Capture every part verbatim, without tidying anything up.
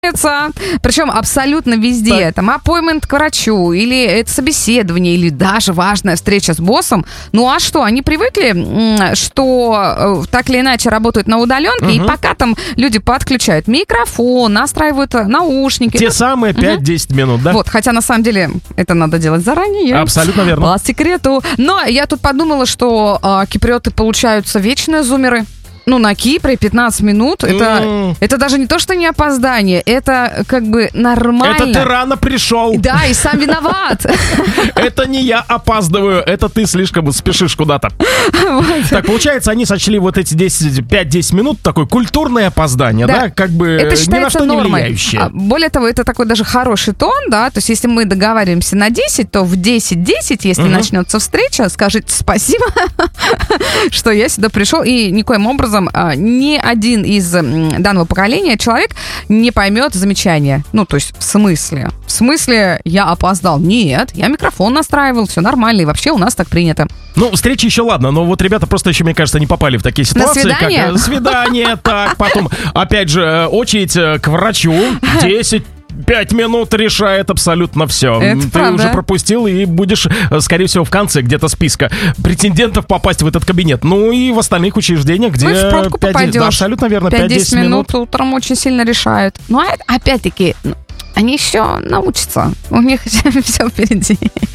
Причем абсолютно везде. Так. Там appointment к врачу, или это собеседование, или даже важная встреча с боссом. Ну а что, они привыкли, что так или иначе работают на удаленке, угу. и пока там люди подключают микрофон, настраивают наушники. Те ну, самые пять-десять угу. минут, да? Вот, хотя на самом деле это надо делать заранее. Абсолютно верно. По секрету. Но я тут подумала, что а, киприоты получаются вечные зумеры. Ну, на Кипре пятнадцать минут, это, mm. это даже не то, что не опоздание, это как бы нормально. Это ты рано пришел. Да, и сам виноват. Это не я опаздываю, это ты слишком спешишь куда-то. Так, получается, они сочли вот эти пять-десять минут такое культурное опоздание, да, как бы ни на что не влияющее. Более того, это такой даже хороший тон, да, то есть если мы договариваемся на десять, то в десять десять, если начнется встреча, скажите спасибо, что я сюда пришел, и никоим образом ни один из данного поколения человек не поймет замечания. Ну, то есть в смысле? В смысле я опоздал? Нет, я микрофон настраивал, все нормально, и вообще у нас так принято. Ну, встречи еще ладно, но вот ребята просто еще, мне кажется, не попали в такие ситуации. На свидание? Как свидание, так, потом, опять же, очередь к врачу, десять Пять минут решает абсолютно все. Это Ты правда. уже пропустил и будешь, скорее всего, в конце где-то списка претендентов попасть в этот кабинет. Ну и в остальных учреждениях, где... Ну, в пробку попадешь. Да, абсолютно верно, пять-десять минут. минут утром очень сильно решают. Ну, а опять-таки... Они еще научатся. У них все впереди.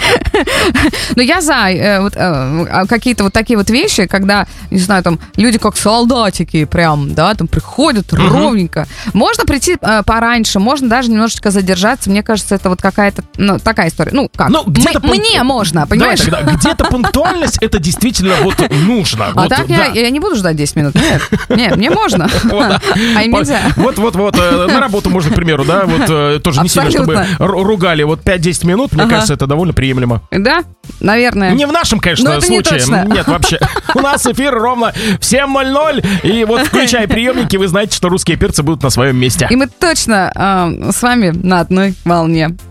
Но я за э, вот, э, какие-то вот такие вот вещи, когда, не знаю, там люди как солдатики прям, да, там приходят uh-huh. ровненько. Можно прийти э, пораньше, можно даже немножечко задержаться. Мне кажется, это вот какая-то, ну, такая история. Ну, как? Ну, М- пункт... Мне можно, понимаешь? Давай тогда, где-то пунктуальность, это действительно вот нужно. А вот, так да. я, я не буду ждать десять минут. Нет, нет, мне можно. А им нельзя. Вот-вот-вот, на работу можно, к примеру, да, вот тоже не сильно, чтобы ругали. Вот пять-десять минут, мне ага. кажется, это довольно приемлемо. Да, наверное. Не в нашем, конечно, случае. Не Нет, вообще. У нас эфир ровно в семь ноль ноль. И вот, включая приемники, вы знаете, что русские перцы будут на своем месте. И мы точно э, с вами на одной волне.